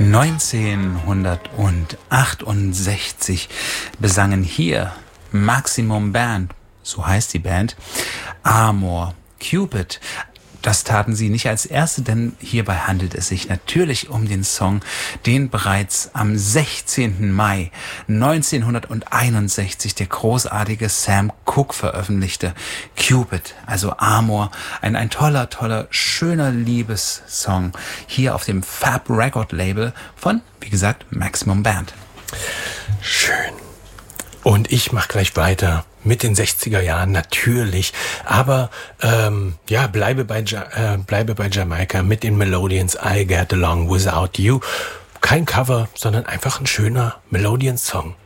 1968 besangen hier Maximum Band, so heißt die Band, Amor, Cupid. Das taten sie nicht als erste, denn hierbei handelt es sich natürlich um den Song, den bereits am 16. Mai 1961 der großartige Sam Cooke veröffentlichte. Cupid, also Amor, ein toller, schöner Liebessong hier auf dem Fab Record Label von, wie gesagt, Maximum Band. Schön. Und ich mache gleich weiter mit den 60er Jahren natürlich, aber bleibe bei Jamaika mit den Melodians I Get Along Without You. Kein Cover, sondern einfach ein schöner Melodian-Song.